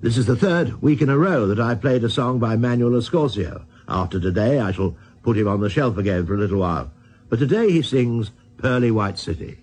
This is the third week in a row that I played a song by Manuel Escorcio. After today, I shall put him on the shelf again for a little while. But today he sings Pearly White City.